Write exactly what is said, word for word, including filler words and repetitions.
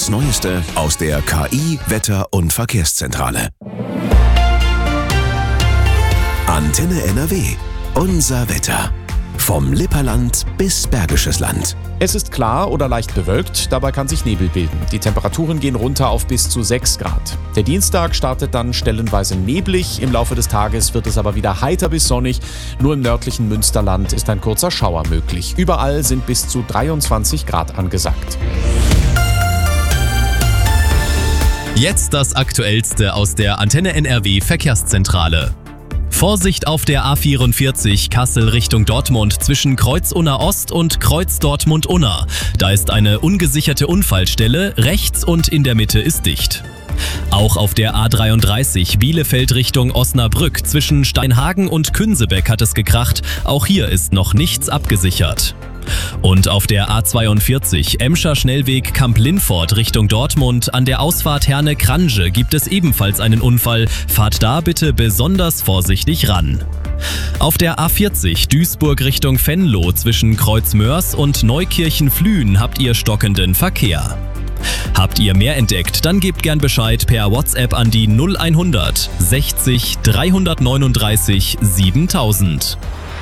Das Neueste aus der K I-, Wetter- und Verkehrszentrale. Antenne N R W. Unser Wetter. Vom Lipperland bis Bergisches Land. Es ist klar oder leicht bewölkt, dabei kann sich Nebel bilden. Die Temperaturen gehen runter auf bis zu sechs Grad. Der Dienstag startet dann stellenweise neblig, im Laufe des Tages wird es aber wieder heiter bis sonnig. Nur im nördlichen Münsterland ist ein kurzer Schauer möglich. Überall sind bis zu dreiundzwanzig Grad angesagt. Jetzt das Aktuellste aus der Antenne N R W Verkehrszentrale. Vorsicht auf der A vierundvierzig Kassel Richtung Dortmund zwischen Kreuz-Unna Ost und Kreuz-Dortmund-Unna. Da ist eine ungesicherte Unfallstelle, rechts und in der Mitte ist dicht. Auch auf der A dreiunddreißig Bielefeld Richtung Osnabrück zwischen Steinhagen und Künsebeck hat es gekracht. Auch hier ist noch nichts abgesichert. Und auf der A zweiundvierzig Emscher Schnellweg Kamp-Lindfort Richtung Dortmund an der Ausfahrt Herne-Krange gibt es ebenfalls einen Unfall. Fahrt da bitte besonders vorsichtig ran. Auf der A vierzig Duisburg Richtung Venlo zwischen Kreuzmörs und Neukirchen-Flühen habt ihr stockenden Verkehr. Habt ihr mehr entdeckt, dann gebt gern Bescheid per WhatsApp an die null hundert sechzig dreihundertneununddreißig siebentausend.